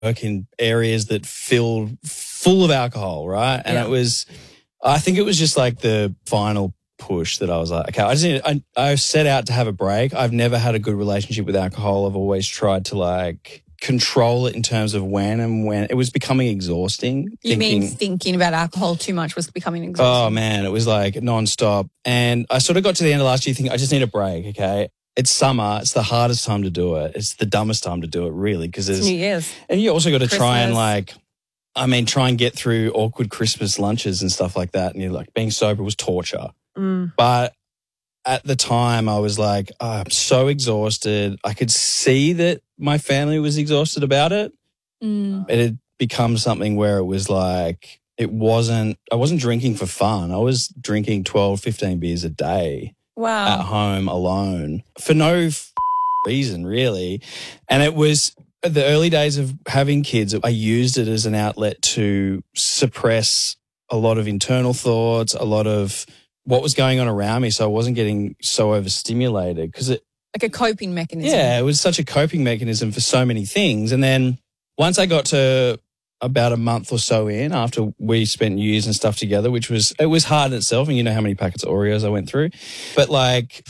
work in areas that filled full of alcohol, right? And I think it was just like the final push that I was like, okay, I set out to have a break. I've never had a good relationship with alcohol. I've always tried to like control it in terms of when it was becoming exhausting. You mean thinking about alcohol too much was becoming exhausting? Oh man, it was like nonstop. And I sort of got to the end of last year thinking I just need a break, okay? It's summer. It's the hardest time to do it. It's the dumbest time to do it, really, because it's New Year's. And you also got to try and get through awkward Christmas lunches and stuff like that. And you're like, being sober was torture. But at the time, I was like, I'm so exhausted. I could see that my family was exhausted about it. It had become something where it was like, I wasn't drinking for fun. I was drinking 12, 15 beers a day. Wow. At home alone for no reason, really. And it was the early days of having kids. I used it as an outlet to suppress a lot of internal thoughts, a lot of what was going on around me, so I wasn't getting so overstimulated because it like a coping mechanism. Yeah, it was such a coping mechanism for so many things. And then once I got to about a month or so in, after we spent New Year's and stuff together, it was hard in itself, and you know how many packets of Oreos I went through. But like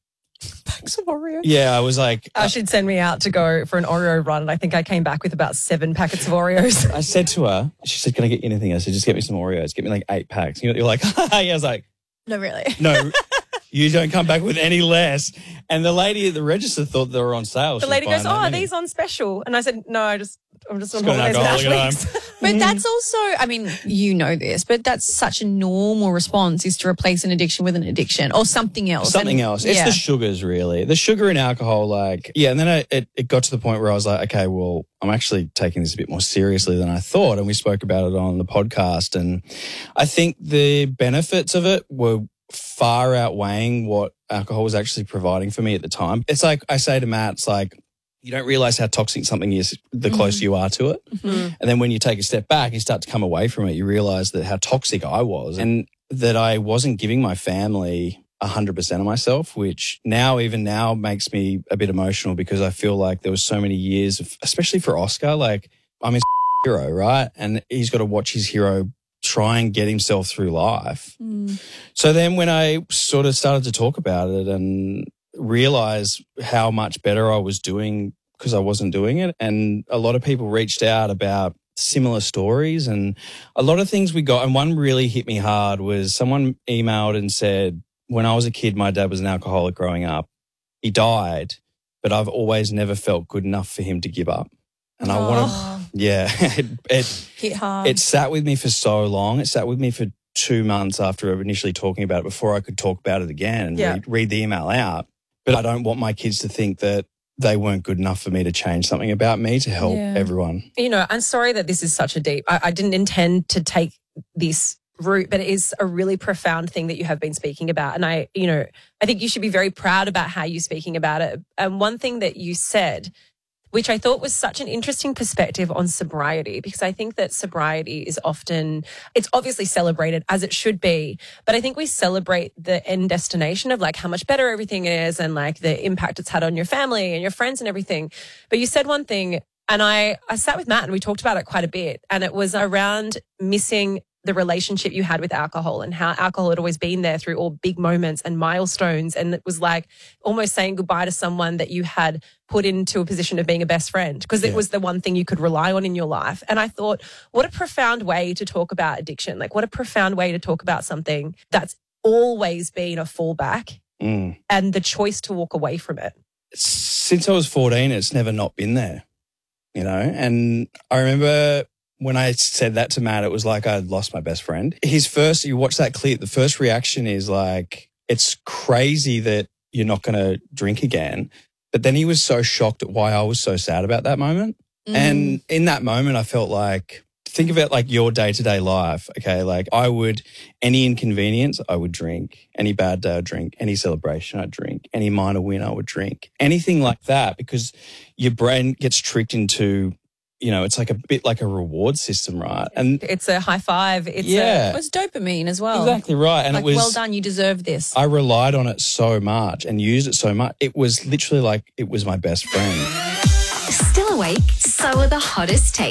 packs of Oreos. Yeah, I was like she'd send me out to go for an Oreo run, and I think I came back with about 7 packets of Oreos. I said to her, she said, "Can I get you anything?" I said, "Just get me some Oreos. Get me like 8 packs." You're like, yeah. I was like, no, really. No, you don't come back with any less. And the lady at the register thought they were on sale. The lady goes, are these on special? And I said, no, I'm just on holidays with Ash. But that's also, I mean, you know this, but that's such a normal response is to replace an addiction with an addiction or something else. Something else. It's the sugars, really. The sugar in alcohol, like, and then it got to the point where I was like, okay, well, I'm actually taking this a bit more seriously than I thought. And we spoke about it on the podcast. And I think the benefits of it were far outweighing what alcohol was actually providing for me at the time. It's like I say to Matt, it's like you don't realize how toxic something is the closer you are to it. And then when you take a step back, you start to come away from it, you realize that how toxic I was and that I wasn't giving my family 100% of myself, which even now makes me a bit emotional because I feel like there was so many years of, especially for Oscar, like I'm his hero, right? And he's got to watch his hero try and get himself through life. So then when I sort of started to talk about it and realize how much better I was doing because I wasn't doing it, and a lot of people reached out about similar stories and a lot of things we got, and one really hit me hard was someone emailed and said, when I was a kid, my dad was an alcoholic growing up. He died, but I've always never felt good enough for him to give up. And I want to, it hit hard. It sat with me for so long. It sat with me for 2 months after initially talking about it before I could talk about it again and read the email out. But I don't want my kids to think that they weren't good enough for me to change something about me to help everyone. You know, I'm sorry that this is such a deep, I didn't intend to take this route, but it is a really profound thing that you have been speaking about. And I think you should be very proud about how you're speaking about it. And one thing that you said, which I thought was such an interesting perspective on sobriety, because I think that sobriety is often, it's obviously celebrated as it should be, but I think we celebrate the end destination of like how much better everything is and like the impact it's had on your family and your friends and everything. But you said one thing, and I sat with Matt and we talked about it quite a bit, and it was around missing the relationship you had with alcohol and how alcohol had always been there through all big moments and milestones. And it was like almost saying goodbye to someone that you had put into a position of being a best friend because it was the one thing you could rely on in your life. And I thought, what a profound way to talk about addiction. Like what a profound way to talk about something that's always been a fallback and the choice to walk away from it. Since I was 14, it's never not been there, you know? And I remember when I said that to Matt, it was like I'd lost my best friend. You watch that clip, the first reaction is like, it's crazy that you're not going to drink again. But then he was so shocked at why I was so sad about that moment. And in that moment, I felt like, think of it like your day-to-day life, okay? Like any inconvenience, I would drink. Any bad day, I'd drink. Any celebration, I'd drink. Any minor win, I would drink. Anything like that, because your brain gets tricked into, it's like a bit like a reward system, right? And it's a high five. It's dopamine as well. Exactly right. And like, it was, well done, you deserve this. I relied on it so much and used it so much. It was literally like it was my best friend. Still awake, So are the hottest takes.